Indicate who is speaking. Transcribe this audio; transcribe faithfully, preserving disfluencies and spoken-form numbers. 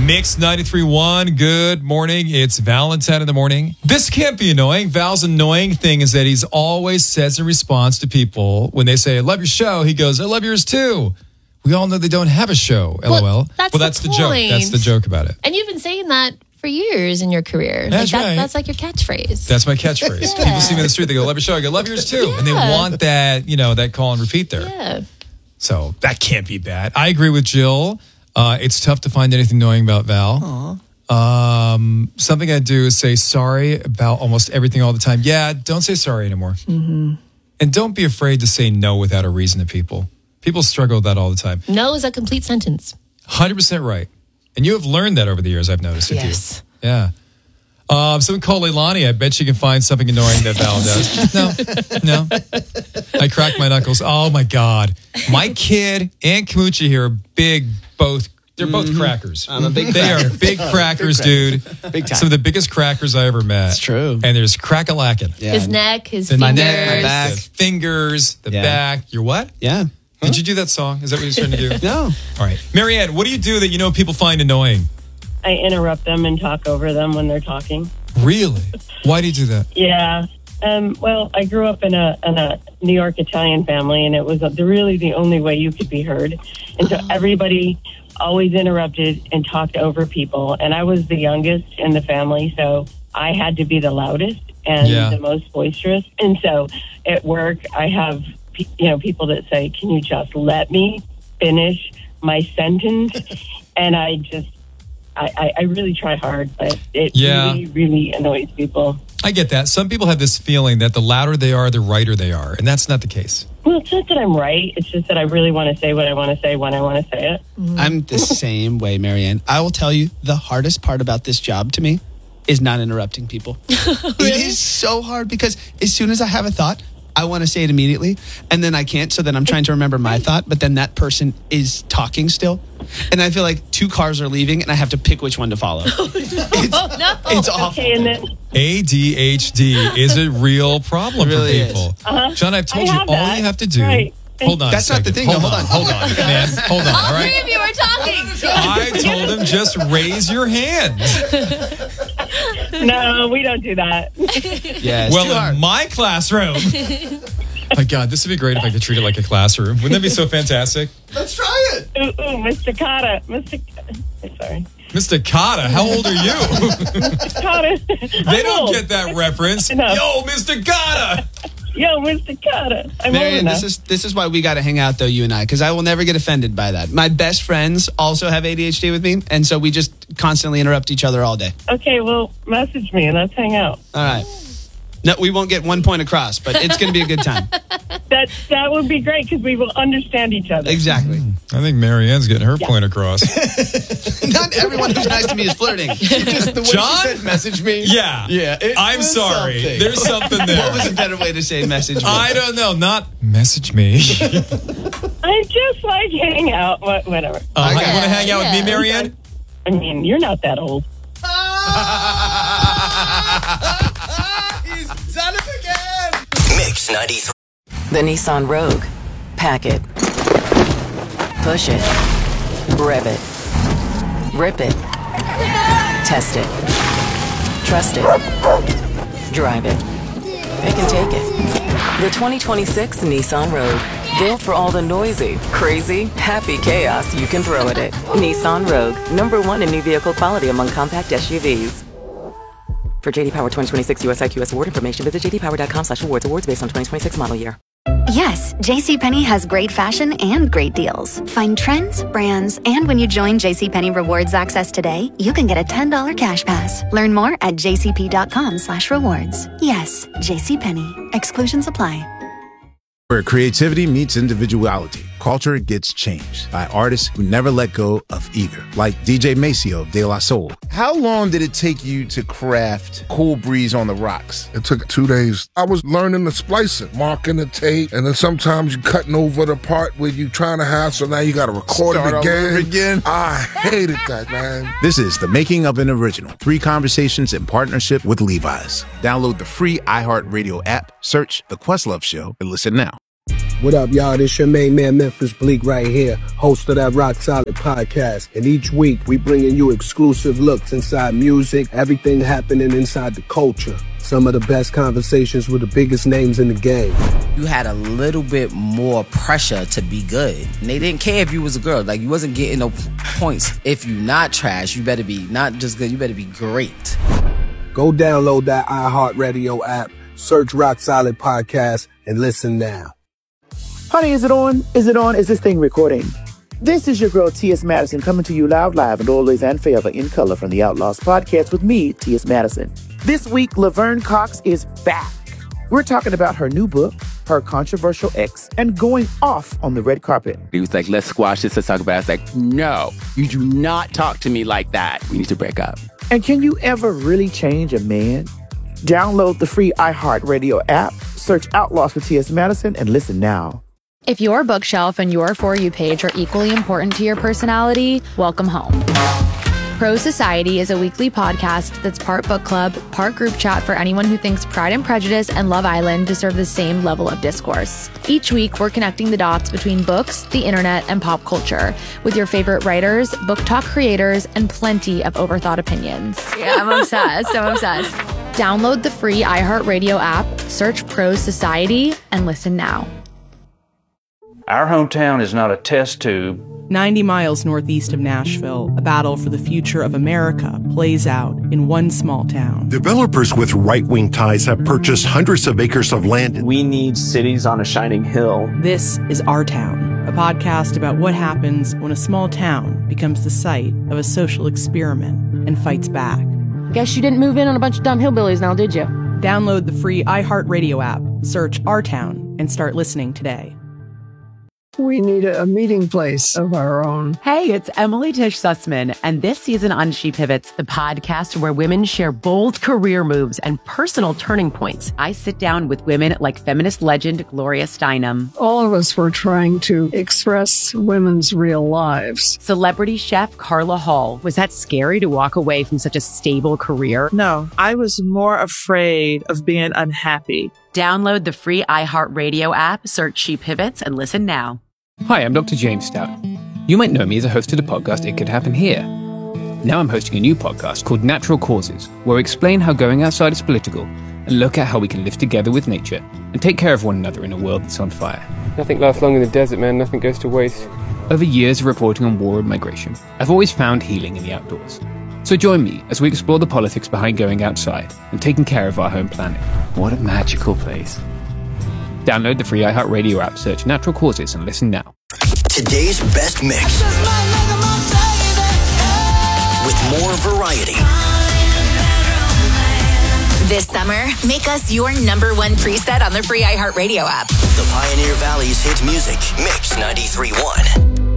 Speaker 1: Mix ninety-three point one, good morning. It's Valentine in the morning. This can't be annoying. Val's annoying thing is that he's always says in response to people, when they say, I love your show, he goes, I love yours too. We all know they don't have a show, LOL.
Speaker 2: Well, that's,
Speaker 1: well, that's
Speaker 2: the,
Speaker 1: the joke. That's the joke about it.
Speaker 2: And you've been saying that for years in your career.
Speaker 1: That's
Speaker 2: like that,
Speaker 1: right.
Speaker 2: That's like your catchphrase.
Speaker 1: That's my catchphrase. Yeah. People see me in the street, they go, love your show. I go, love yours too. Yeah. And they want that, you know, that call and repeat there.
Speaker 2: Yeah.
Speaker 1: So that can't be bad. I agree with Jill. Uh, it's tough to find anything annoying about Val. Um, something I do is say sorry about almost everything all the time. Yeah, don't say sorry anymore.
Speaker 2: Mm-hmm.
Speaker 1: And don't be afraid to say no without a reason to people. People struggle with that all the time.
Speaker 2: No is a complete sentence.
Speaker 1: one hundred percent right. And you have learned that over the years, I've noticed with
Speaker 2: yes.
Speaker 1: you. Yeah. Um, someone called Leilani. I bet she can find something annoying that Val does. No, no. I crack my knuckles. Oh, my God. My kid and Kamucha here are big, both. They're both mm-hmm. crackers.
Speaker 3: I'm a big
Speaker 1: They
Speaker 3: cracker.
Speaker 1: are big crackers,
Speaker 3: big
Speaker 1: dude.
Speaker 3: Big time.
Speaker 1: Some of the biggest crackers I ever met.
Speaker 3: It's true.
Speaker 1: And there's crack-a-lackin'.
Speaker 3: Yeah.
Speaker 2: His neck, his
Speaker 1: The
Speaker 2: fingers.
Speaker 1: neck,
Speaker 3: my back.
Speaker 1: The fingers, the
Speaker 3: Yeah.
Speaker 1: back. Your what?
Speaker 3: Yeah. Huh?
Speaker 1: Did you do that song? Is that what you're trying to do?
Speaker 3: No.
Speaker 1: All right. Marianne, what do you do that you know people find annoying?
Speaker 4: I interrupt them and talk over them when they're talking.
Speaker 1: Really? Why do you do that?
Speaker 4: Yeah. Um, well, I grew up in a in a New York Italian family, and it was the, really the only way you could be heard. And so everybody always interrupted and talked over people. And I was the youngest in the family, so I had to be the loudest and
Speaker 1: Yeah.
Speaker 4: the most boisterous. And so at work, I have you know people that say, "Can you just let me finish my sentence?" And I just. I, I really try hard, but it
Speaker 1: Yeah.
Speaker 4: really, really annoys people.
Speaker 1: I get that. Some people have this feeling that the louder they are, the righter they are. And that's not the case.
Speaker 4: Well, it's not that I'm right. It's just that I really want to say what I want to say when I want to say it.
Speaker 3: I'm the same way, Marianne. I will tell you, the hardest part about this job to me is not interrupting people.
Speaker 2: Really?
Speaker 3: It is so hard because as soon as I have a thought, I want to say it immediately, and then I can't, so then I'm trying to remember my thought, but then that person is talking still, and I feel like two cars are leaving, and I have to pick which one to follow.
Speaker 2: Oh,
Speaker 3: It's,
Speaker 2: no.
Speaker 3: it's awful.
Speaker 4: Okay, and then
Speaker 1: A D H D is a real problem
Speaker 3: It really
Speaker 1: for people.
Speaker 4: Uh-huh.
Speaker 1: John, I've told
Speaker 4: I
Speaker 1: you
Speaker 4: have
Speaker 1: all
Speaker 4: that.
Speaker 1: you have to do.
Speaker 4: Right.
Speaker 1: Hold on. a
Speaker 3: That's not the
Speaker 1: second.
Speaker 3: thing,
Speaker 1: Hold
Speaker 3: though.
Speaker 1: on.
Speaker 3: Hold
Speaker 1: Hold on, man. Hold on. All
Speaker 2: All
Speaker 1: right.
Speaker 2: three of you are talking.
Speaker 1: I told him just raise your hand.
Speaker 4: no, we don't do that.
Speaker 3: yeah, it's too
Speaker 1: Well,
Speaker 3: hard.
Speaker 1: in my classroom. My God, this would be great if I could treat it like a classroom. Wouldn't that be so fantastic?
Speaker 3: Let's try it.
Speaker 4: Ooh, ooh, Mister Cotta. Mister C- Sorry.
Speaker 1: Mister Cotta, how old are you?
Speaker 4: Mister Cotta.
Speaker 1: They don't get that reference.
Speaker 4: No.
Speaker 1: Yo, Mister Cotta.
Speaker 4: Yo, Mister Cotta. I'm old
Speaker 3: Marianne,
Speaker 4: enough.
Speaker 3: this is this is why we got to hang out, though, you and I, because I will never get offended by that. My best friends also have A D H D with me, and so we just constantly interrupt each other all day.
Speaker 4: Okay, well, message me and let's hang out.
Speaker 3: All right. No, we won't get one point across, but it's going to be a good time.
Speaker 4: That that would be great because we will understand each other.
Speaker 3: Exactly.
Speaker 1: I think Marianne's getting her point across.
Speaker 3: Not everyone who's nice to me is flirting.
Speaker 5: Just the way
Speaker 1: John?
Speaker 5: she said message me.
Speaker 1: Yeah.
Speaker 5: Yeah. it
Speaker 1: I'm
Speaker 5: was
Speaker 1: sorry.
Speaker 5: something.
Speaker 1: There's something there.
Speaker 3: What was a better way to say message me?
Speaker 1: I don't know. Not message me.
Speaker 4: I just like hang out. wha- Whatever.
Speaker 1: Uh, you
Speaker 3: Okay.
Speaker 1: want to hang out with
Speaker 2: Yeah.
Speaker 1: me, Marianne?
Speaker 4: I mean, you're not that old.
Speaker 3: He's done it again.
Speaker 6: Mix ninety-three.
Speaker 7: The Nissan Rogue. Pack it. Push it. Rev it. Rip it. Test it. Trust it. Drive it. It can take it. The twenty twenty-six Nissan Rogue. Built for all the noisy, crazy, happy chaos you can throw at it. Nissan Rogue. Number one in new vehicle quality among compact S U Vs. For J D Power twenty twenty-six U S I Q S award information, visit j d power dot com slash awards. Awards based on twenty twenty-six model year.
Speaker 8: Yes, JCPenney has great fashion and great deals. Find trends, brands, and when you join JCPenney Rewards Access today, you can get a ten dollars cash pass. Learn more at j c p dot com slash rewards. Yes, JCPenney. Exclusions apply.
Speaker 9: Where creativity meets individuality, culture gets changed by artists who never let go of either, like D J Maceo of De La Soul.
Speaker 5: How long did it take you to craft Cool Breeze on the Rocks?
Speaker 10: It took two days. I was learning the splicing, marking the tape, and then sometimes you cutting over the part where you trying to have, so now you got to record
Speaker 5: Start
Speaker 10: it
Speaker 5: all
Speaker 10: again.
Speaker 5: over again.
Speaker 10: I hated that, man.
Speaker 9: This is The Making of an Original. Three conversations in partnership with Levi's. Download the free iHeartRadio app, search The Questlove Show, and listen now.
Speaker 6: What up, y'all? This your main man, Memphis Bleak, right here, host of that Rock Solid podcast. And each week, we bringing you exclusive looks inside music, everything happening inside the culture. Some of the best conversations with the biggest names in the game.
Speaker 11: You had a little bit more pressure to be good. And they didn't care if you was a girl. Like, you wasn't getting no points. If you not trash, you better be not just good, you better be great.
Speaker 6: Go download that iHeartRadio app, search Rock Solid Podcast, and listen now.
Speaker 12: Honey, is it on? Is it on? Is this thing recording? This is your girl, T S. Madison, coming to you loud, live, and always and forever in color from the Outlaws podcast with me, T S. Madison. This week, Laverne Cox is back. We're talking about her new book, her controversial ex, and going off on the red carpet.
Speaker 13: He was like, let's squash this, let's talk about it. I was like, no, you do not talk to me like that. We need to break up.
Speaker 12: And can you ever really change a man? Download the free iHeartRadio app, search Outlaws with T S. Madison, and listen now.
Speaker 14: If your bookshelf and your For You page are equally important to your personality, welcome home. Pro Society is a weekly podcast that's part book club, part group chat for anyone who thinks Pride and Prejudice and Love Island deserve the same level of discourse. Each week, we're connecting the dots between books, the internet, and pop culture with your favorite writers, book talk creators, and plenty of overthought opinions. Yeah, I'm obsessed. I'm obsessed. Download the free iHeartRadio app, search Pro Society, and listen now.
Speaker 15: Our hometown is not a test tube.
Speaker 16: ninety miles northeast of Nashville, a battle for the future of America plays out in one small town.
Speaker 17: Developers with right-wing ties have purchased hundreds of acres of land.
Speaker 18: We need cities on a shining hill.
Speaker 16: This is Our Town, a podcast about what happens when a small town becomes the site of a social experiment and fights back.
Speaker 19: Guess you didn't move in on a bunch of dumb hillbillies now, did you?
Speaker 16: Download the free iHeartRadio app, search Our Town, and start listening today.
Speaker 20: We need a meeting place of our own.
Speaker 21: Hey, it's Emily Tish Sussman, and this season on She Pivots, the podcast where women share bold career moves and personal turning points. I sit down with women like feminist legend Gloria Steinem.
Speaker 20: All of us were trying to express women's real lives.
Speaker 21: Celebrity chef Carla Hall. Was that scary to walk away from such a stable career?
Speaker 22: No, I was more afraid of being unhappy.
Speaker 21: Download the free iHeartRadio app, search She Pivots, and listen now.
Speaker 23: Hi, I'm Doctor James Stout. You might know me as a host of the podcast It Could Happen Here. Now I'm hosting a new podcast called Natural Causes, where we explain how going outside is political and look at how we can live together with nature and take care of one another in a world that's on fire.
Speaker 24: Nothing lasts long in the desert, man. Nothing goes to waste.
Speaker 23: Over years of reporting on war and migration, I've always found healing in the outdoors. So join me as we explore the politics behind going outside and taking care of our home planet. What a magical place. Download the free iHeartRadio app, search Natural Causes, and listen now.
Speaker 25: Today's best mix. With more variety.
Speaker 26: This summer, make us your number one preset on the free iHeartRadio app.
Speaker 25: The Pioneer Valley's hit music, Mix ninety-three point one.